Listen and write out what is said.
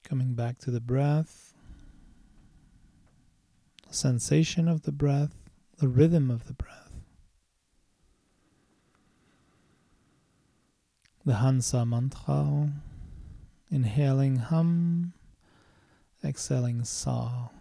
Coming back to the breath, the sensation of the breath, the rhythm of the breath. The Hansa mantra, inhaling hum, exhaling sa.